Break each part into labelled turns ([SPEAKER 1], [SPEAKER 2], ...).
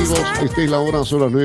[SPEAKER 1] amigos, esta es la hora, son las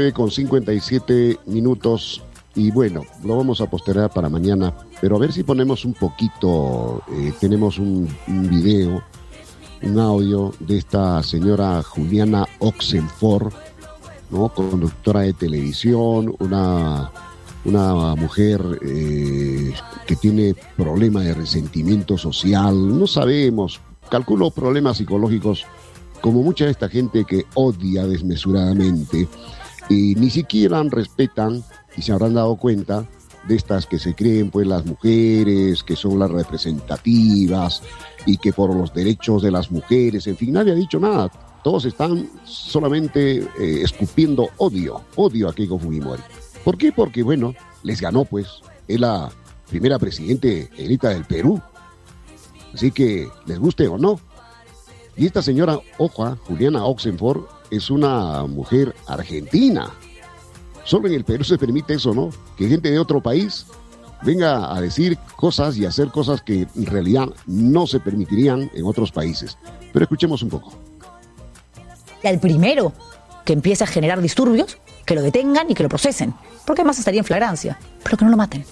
[SPEAKER 1] 9:57. Y bueno, lo vamos a postergar para mañana, pero a ver si ponemos un poquito, tenemos un video, un audio de esta señora Juliana Oxenford, ¿no? Conductora de televisión, una mujer que tiene problemas de resentimiento social, no sabemos, calculo problemas psicológicos, como mucha de esta gente que odia desmesuradamente y ni siquiera respetan, y se habrán dado cuenta de estas que se creen pues las mujeres, que son las representativas y que por los derechos de las mujeres, en fin, nadie ha dicho nada. Todos están solamente escupiendo odio a Keiko Fujimori. ¿Por qué? Porque, bueno, les ganó, pues. Es la primera presidente electa del Perú. Así que, les guste o no. Y esta señora, Juliana Oxenford, es una mujer argentina. Solo en el Perú se permite eso, ¿no? Que gente de otro país venga a decir cosas y hacer cosas que en realidad no se permitirían en otros países. Pero escuchemos un poco.
[SPEAKER 2] El primero que empiece a generar disturbios, que lo detengan y que lo procesen, porque además estaría en flagrancia, pero que no lo maten.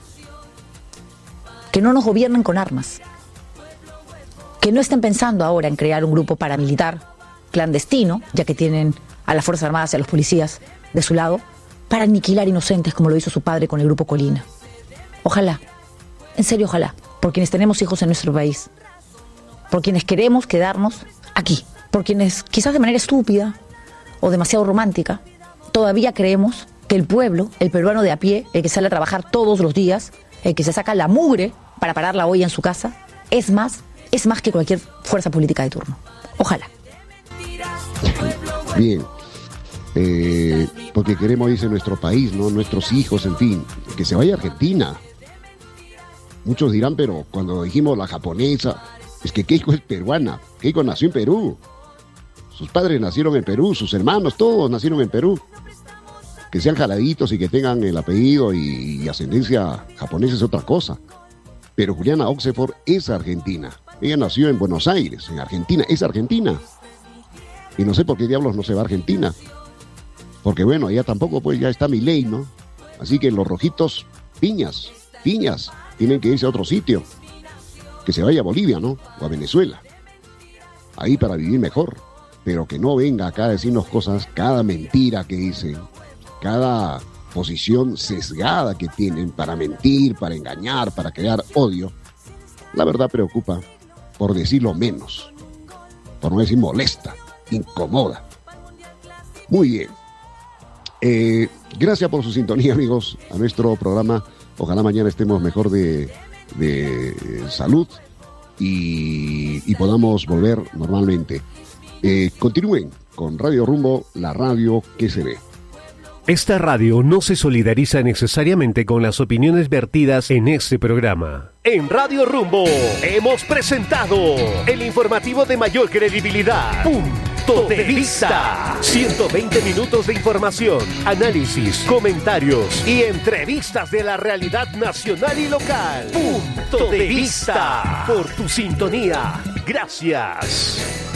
[SPEAKER 2] Que no nos gobiernen con armas. Que no estén pensando ahora en crear un grupo paramilitar clandestino, ya que tienen a las Fuerzas Armadas y a los policías de su lado, para aniquilar inocentes como lo hizo su padre con el Grupo Colina. Ojalá, en serio ojalá, por quienes tenemos hijos en nuestro país, por quienes queremos quedarnos aquí, por quienes quizás de manera estúpida o demasiado romántica, todavía creemos que el pueblo, el peruano de a pie, el que sale a trabajar todos los días, el que se saca la mugre para pararla hoy en su casa, es más que cualquier fuerza política de turno. Ojalá.
[SPEAKER 1] Bien. Porque queremos irse a nuestro país, ¿no? Nuestros hijos, en fin, que se vaya a Argentina. Muchos dirán, pero cuando dijimos la japonesa, es que Keiko es peruana. Keiko nació en Perú. Sus padres nacieron en Perú, sus hermanos, todos nacieron en Perú. Que sean jaladitos y que tengan el apellido y ascendencia japonesa es otra cosa. Pero Juliana Oxenford es argentina. Ella nació en Buenos Aires, en Argentina. Es argentina. Y no sé por qué diablos no se va a Argentina. Porque bueno, allá tampoco pues ya está Milei, ¿no? Así que los rojitos, piñas, tienen que irse a otro sitio. Que se vaya a Bolivia, ¿no? O a Venezuela. Ahí para vivir mejor. Pero que no venga acá a decirnos cosas, cada mentira que dicen, cada posición sesgada que tienen para mentir, para engañar, para crear odio. La verdad preocupa, por decirlo menos. Por no decir molesta, incomoda. Muy bien. Gracias por su sintonía, amigos, a nuestro programa. Ojalá mañana estemos mejor de salud y podamos volver normalmente. Continúen con Radio Rumbo, la radio que se ve.
[SPEAKER 3] Esta radio no se solidariza necesariamente con las opiniones vertidas en este programa. En Radio Rumbo hemos presentado el informativo de mayor credibilidad. Punto de vista. 120 minutos de información, análisis, comentarios y entrevistas de la realidad nacional y local. Punto de vista. Por tu sintonía. Gracias.